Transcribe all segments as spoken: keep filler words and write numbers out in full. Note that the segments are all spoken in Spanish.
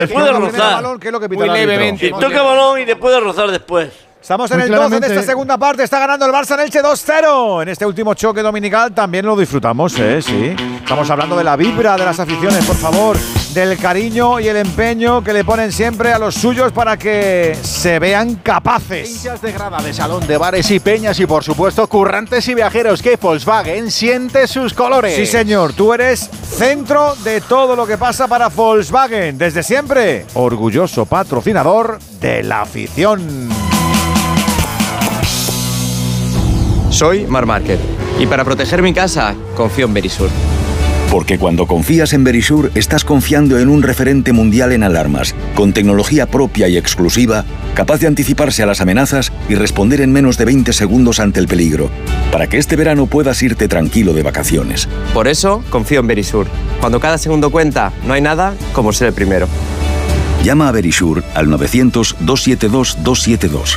Después de rozar. Balón, ¿qué es lo que pita Muy el árbitro? levemente. Y toca balón y después de rozar después. Estamos en Muy el doce de esta segunda parte. Está ganando el Barça en Elche dos cero. En este último choque dominical también lo disfrutamos, ¿eh? Sí. Estamos hablando de la vibra de las aficiones, por favor. Del cariño y el empeño que le ponen siempre a los suyos para que se vean capaces. Hinchas de grada, de salón, de bares y peñas y, por supuesto, currantes y viajeros, que Volkswagen siente sus colores. Sí, señor. Tú eres centro de todo lo que pasa para Volkswagen. Desde siempre, orgulloso patrocinador de la afición. Soy Marc Márquez y para proteger mi casa confío en Verisur. Porque cuando confías en Verisur estás confiando en un referente mundial en alarmas, con tecnología propia y exclusiva, capaz de anticiparse a las amenazas y responder en menos de veinte segundos ante el peligro, para que este verano puedas irte tranquilo de vacaciones. Por eso confío en Verisur. Cuando cada segundo cuenta, no hay nada como ser el primero. Llama a Verisur al novecientos, doscientos setenta y dos, doscientos setenta y dos.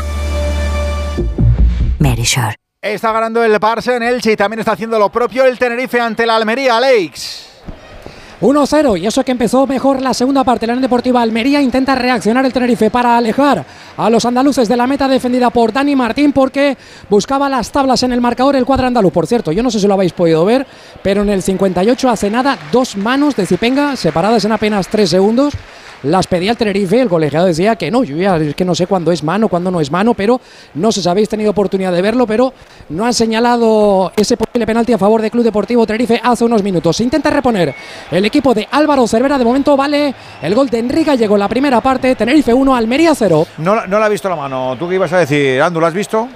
Verisur. Está ganando el Barça en Elche y también está haciendo lo propio el Tenerife ante la Almería. Alex. uno cero, y eso que empezó mejor la segunda parte. La Unión Deportiva Almería intenta reaccionar el Tenerife para alejar a los andaluces de la meta defendida por Dani Martín, porque buscaba las tablas en el marcador el cuadro andaluz. Por cierto, yo no sé si lo habéis podido ver, pero en el cincuenta y ocho hace nada dos manos de Zipenga separadas en apenas tres segundos. Las pedía el Tenerife, el colegiado decía que no, yo ya es que no sé cuándo es mano, cuándo no es mano, pero no sé si habéis tenido oportunidad de verlo, pero no han señalado ese posible penalti a favor del Club Deportivo Tenerife hace unos minutos. Se intenta reponer el equipo de Álvaro Cervera, de momento vale el gol de Enrique Gallego en la primera parte. Tenerife uno, Almería cero. No, no le ha visto la mano. ¿Tú qué ibas a decir, Andu? ¿Lo has visto?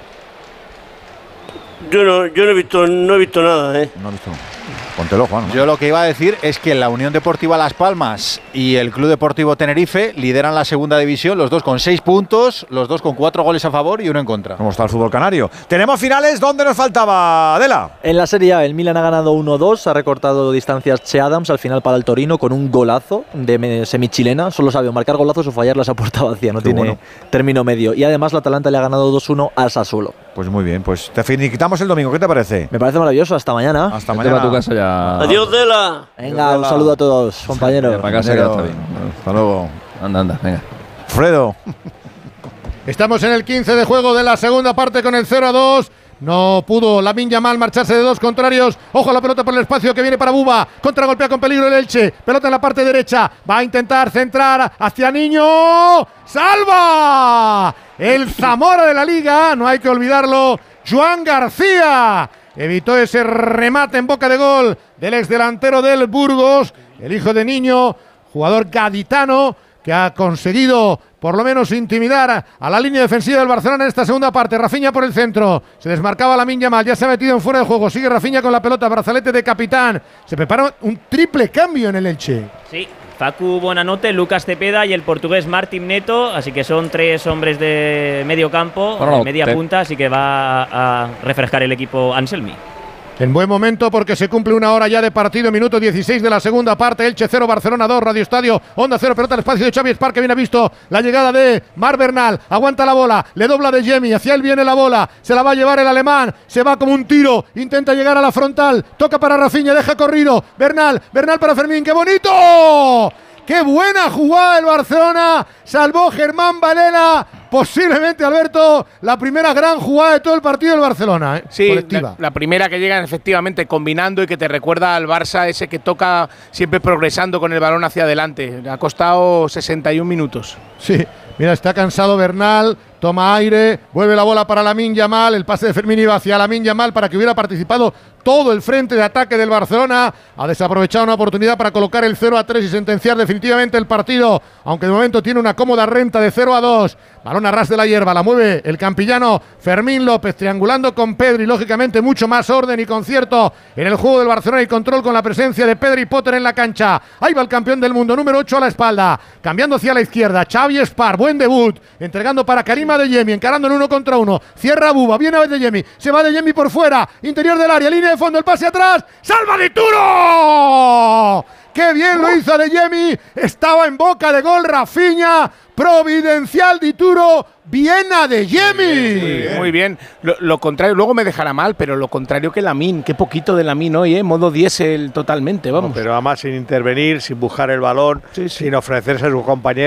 Yo no, yo no he visto, no he visto nada, ¿eh? No he visto. Póntelo, Juan, ¿no? Yo lo que iba a decir es que la Unión Deportiva Las Palmas y el Club Deportivo Tenerife lideran la segunda división, los dos con seis puntos, los dos con cuatro goles a favor y uno en contra. ¿Cómo está el fútbol canario? Tenemos finales. ¿Dónde nos faltaba, Adela? En la Serie A, el Milan ha ganado uno dos, ha recortado distancias Che Adams al final para el Torino con un golazo de semichilena. Solo sabe marcar golazos o fallarlas a puerta vacía, no Qué tiene bueno. término medio. Y además la Atalanta le ha ganado dos uno al Sassuolo. Pues muy bien, pues te finiquitamos el domingo. ¿Qué te parece? Me parece maravilloso. Hasta mañana. Hasta mañana. A tu casa ya. Adiós, Dela. Venga, un saludo a todos, compañeros. Para casa ya está bien. Hasta luego. Anda, anda, venga. Fredo. Estamos en el quince de juego de la segunda parte con el cero a dos. No pudo Lamine Yamal marcharse de dos contrarios. Ojo a la pelota por el espacio que viene para Buba. Contragolpea con peligro el Elche. Pelota en la parte derecha. Va a intentar centrar hacia Niño. ¡Salva! El Zamora de la Liga. No hay que olvidarlo. Joan García evitó ese remate en boca de gol del exdelantero del Burgos. El hijo de Niño, jugador gaditano, que ha conseguido por lo menos intimidar a la línea defensiva del Barcelona en esta segunda parte. Rafinha por el centro, se desmarcaba Lamine Yamal, ya se ha metido en fuera de juego, sigue Rafinha con la pelota, brazalete de capitán, se prepara un triple cambio en el Elche. Sí, Facu Buonanotte, Lucas Cepeda y el portugués Martín Neto, así que son tres hombres de medio campo, bueno, media te... punta, así que va a, a refrescar el equipo Anselmi. En buen momento porque se cumple una hora ya de partido, minuto dieciséis de la segunda parte. Elche cero, Barcelona dos, Radio Estadio, Onda cero, pelota al espacio de Xavi Espar, que bien ha visto la llegada de Mar Bernal, aguanta la bola, le dobla de Yemi, hacia él viene la bola, se la va a llevar el alemán, se va como un tiro, intenta llegar a la frontal, toca para Rafinha, deja corrido, Bernal, Bernal para Fermín, ¡qué bonito! ¡Qué buena jugada el Barcelona! Salvó Germán Varela. Posiblemente, Alberto, la primera gran jugada de todo el partido del Barcelona, ¿eh? Sí, colectiva. La, la primera que llegan efectivamente combinando y que te recuerda al Barça, ese que toca siempre progresando con el balón hacia adelante. Le ha costado sesenta y un minutos. Sí, mira, está cansado Bernal, toma aire, vuelve la bola para Lamine Yamal, el pase de Fermín iba hacia Lamine Yamal para que hubiera participado todo el frente de ataque del Barcelona. Ha desaprovechado una oportunidad para colocar el cero a tres y sentenciar definitivamente el partido, aunque de momento tiene una cómoda renta de cero a dos. Balón a ras de la hierba, la mueve el campillano Fermín López, triangulando con Pedri, lógicamente mucho más orden y concierto en el juego del Barcelona y control con la presencia de Pedri Potter en la cancha. Ahí va el campeón del mundo, número ocho a la espalda, cambiando hacia la izquierda, Xavi Espar, buen debut, entregando para Karim Adeyemi, encarando en uno contra uno, cierra Buba, viene Adeyemi, se va Adeyemi por fuera, interior del área, línea de fondo, el pase atrás, ¡salva de Turo! ¡Qué bien lo hizo Adeyemi! Estaba en boca de gol Rafinha. Providencial Dituro. Bien Adeyemi. Muy bien. Muy bien. Lo, lo contrario, luego me dejará mal, pero lo contrario que Lamine. Qué poquito de Lamine hoy, ¿eh? Modo diésel totalmente, vamos. No, pero además sin intervenir, sin buscar el balón, sí, sí. sin ofrecerse a su compañero.